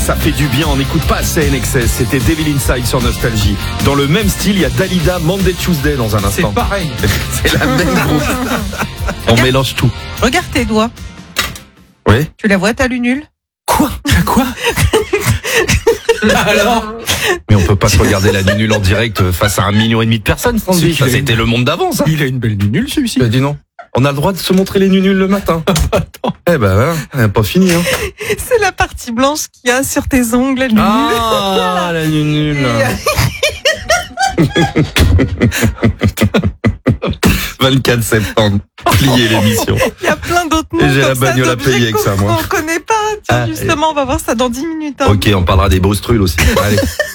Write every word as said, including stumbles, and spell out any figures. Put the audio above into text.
Ça fait du bien, on n'écoute pas assez N X S. C'était Devil Inside sur Nostalgie. Dans le même style, il y a Dalida, Monday Tuesday dans un instant. C'est pareil. C'est la même groupe. On mélange tout. Regarde tes doigts. Oui. Tu la vois, ta lunule? Quoi? Quoi? Alors? Mais on peut pas se regarder la nunule en direct face à un million et demi de personnes, Sandy. Ça, c'était le monde d'avant, ça. Il a une belle nunule, celui-ci. Tu as dit non. On a le droit de se montrer les nunules le matin. Eh ben, hein, pas fini, hein. C'est la partie blanche qu'il y a sur tes ongles, la lunule. Ah, la nunule. vingt-quatre septembre. Plier l'émission. Il y a plein d'autres noms. Et j'ai comme la bagnole ça, à payer avec ça, moi. On connaît pas. Tiens, Ah, justement, on va voir ça dans dix minutes. Hein. Ok, on parlera des brustrules aussi. Allez.